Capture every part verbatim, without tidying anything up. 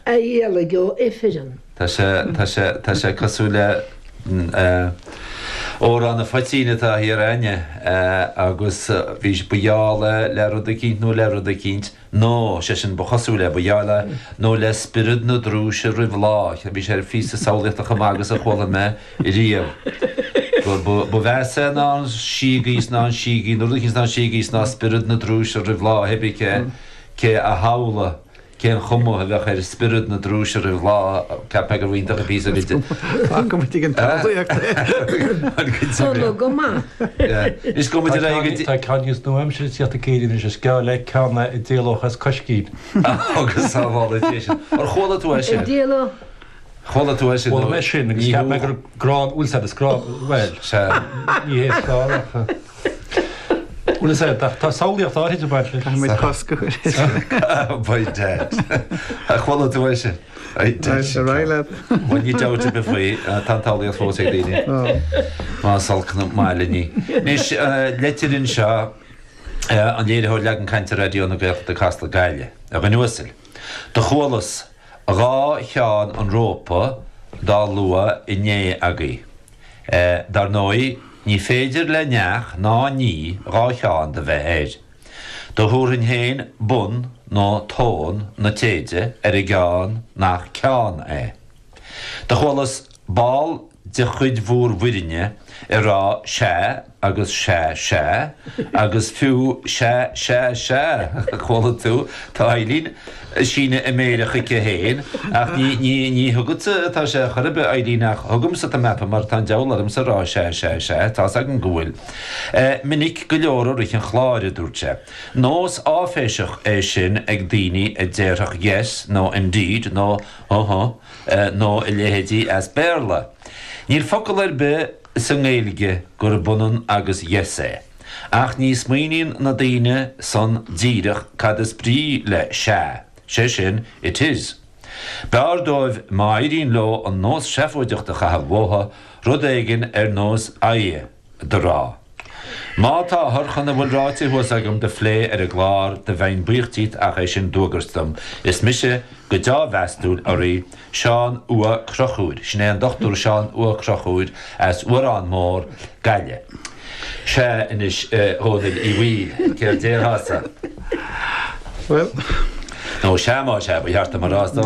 a dhéala go ifirin. Tá sé cosúile ó an na fatíine tá hir aine agus bhís buála le rud a cinint nó le rud a cinint nó sé sin bchasú le buála nó le spirid na drúise rihláith a bhí sé físa saolaíocht a chamágus a chola me i riamh. Bu bheitsa ná sígís ná sígí nó chus ná sígís ná spirid na drúise rihláith hebí cé a hála cén chumó a bheith ar spirid na drúise rihláith cepa gur bhhaointe a bhísa vite. Go an taíocht. Nó go má. Is go Tá cáús nó am sé tíocht a céidirn sé sceá le ceanna i déalachas coscíd. agus sábhála sin. Ar chola tú é sin. Déala Chola tú é sin. Bhil me sin agus ceap me gur grán úlsa a scrá bhil se ní hé scáracha. Úna sé tá saolaíocht áid baint le. mé cosca Baid dead. A chola tú é sin. sé ráile. Bhain ní deirte be faoi tantálaíocht fós ag daine. Má salcna málaní. Nis letirinn seo an léirethir legan cainte radioúna bheith de Castle Gaile. A bhain nuasil. Do cholas rá cheán an rópa dá lua i né agaí. Dar nói ní féidir le neach ná ní rá cheán de bheith éid. Do thuairn héin bun nó tón na téide ar i gceán nach ceán é. Do cholas bál de chuid mhór bhuiine i rá sé agus sé sé agus fiú sé sé sé chola tú tá Ailín sína i méirecha go héin ach ní thugad tá sé chorbe Ailínach thugam sa mepa mar tá deolalam sa rá sé sé sé tá ag an gúil. Minic go leorir ich an chláire dúirte. Nós áféiseach é sin ag daoine ag déireach yes nó indeed nó nó i léhéidí as béla. Níl focail ar be san ngéilge gur bunan agus yes é. Ach ní smaoiníonn na daoine san díireach cad is brí le sé. Sé sin it is. Bear dóibh mairíonn lo an nós seafóideachta chatha bmhótha rud éigean ar nós aie de rá. Má tá thorchanna bhfuil rátaí thuas agam de phlé ar a gláir de bhain buíochtíit ach é sin dúgarstam. Is mise go dá bheastúil arí Seán Ua Crochúid. Sin é an dochtúr Seán Ua Crochúid as Uarán Mór Gaile. Se inis hódail i bhí céir déarthasa. Well, nó sé má sé b heartta mar rás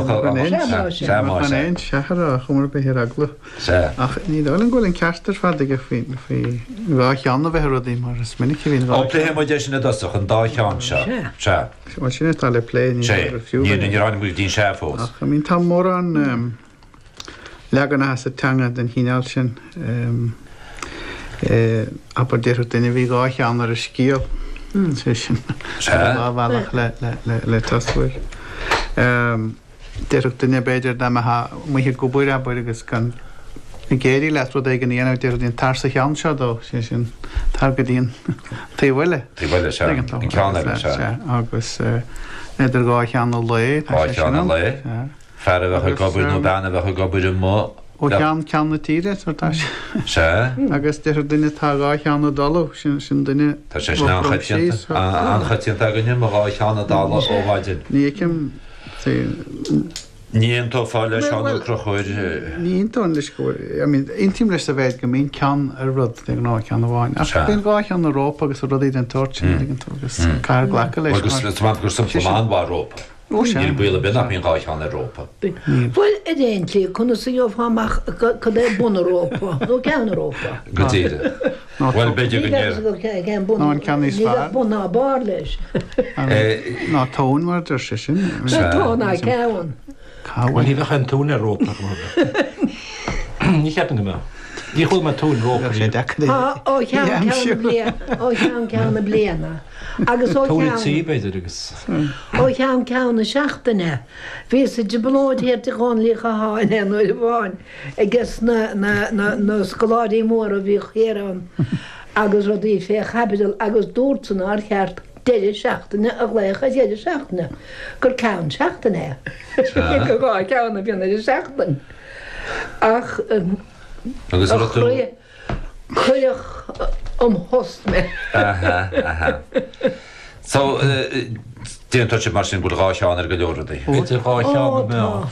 An sehar a chumar be hir agla. Ach ní dálan ghfuil an ceartar fad ige bhá cheanna bheith rudaí mar is minic hín Ó plé mu de sinna dosach an dá cheán seo. Se. Má sinna tá le plé ní fiú. Ní ran mu dín sé fós. Ach mín tá mór an legan as a teanga den híáil sin aber déir duine bhí gá chean ar a scíal. sé sin bhheach le tasfuir. Déireach duine beidir de muhé go buir a buir agus gan i géirí le rud ag an dhéanamh déir dín tar sa chean seo dó sé sin tar go dtíon taobhfuile. Taobhfuile se an ceanna se. Agus idir gá cheanna le. Gá cheanna le. Fear a bheith gobuir nó bena bheith gobuir mó. ó chean ceanna tíre tá se agus de duine tá gá cheanna dalh sin sin duine Tá sé anchatíanta aganine má gá cheanna dála óháidir. Ní cem Níon tó fáil leis seánna crochóir. Níon leis go intim leis a bheith go mín cean ar rud ag ná ceanna bháin. As bíon gá cheanna rópa agus rud iad an tortin agus cair ghlacha leis. Agus gur simplaán bhá rópa. Níl buile bin nach bíon gá cheanna rópa. Bhfuil i déontlí chuna sa gheomhhamach chu é buna rópa nó ceanna rópa. Go tíre. Bhfuil beidir go níor. Ná an cean níos fearr. Buna bar leis. Ná tón mar ar sé sin. Tána ceann. Bhfuil hí bheith an tún ar rópa. Ní cheapan go me. Ní chuil mar tún rópa sé de. Ó chean ceanna bliana. Agus ó Tóí beidir agus. ó chean ceanna seachtainine. Bhí sa de blóid héir de gáin lícha háin nuair bháin. Agus na scoláirí mór a bhí chéan agus rodí fé chabidal agus dúirtsanna ar cheart déidir seachtainine a glécha déidir seachtainine. Gur ceann seachtainine. Go gá ceanna bhíonna idir seachtain. Ach agus chuideach am host me. So déon tuirte mar sin bud gá seán ar go leoradaí. Bhíte gá cheanna me.